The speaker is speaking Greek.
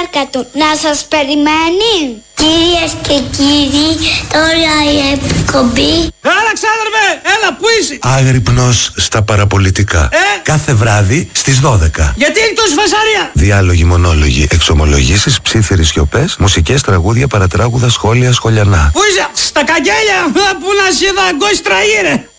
βάρκα του να σας περιμένει. Κυρίες και κύριοι, τώρα η εκπομπή. Έλα ξάδερφε, έλα που είσαι. Άγρυπνος στα παραπολιτικά. Κάθε βράδυ στις 12. Γιατί είναι τόση φασαρία? Διάλογοι, μονόλογοι, εξομολογήσεις, ψίθυρες σιωπές, μουσικές, τραγούδια, παρατράγουδα, σχόλια, σχολιανά. Πού είσαι? Στα καγγέλια που να σε δαγκώσει τραγύρε.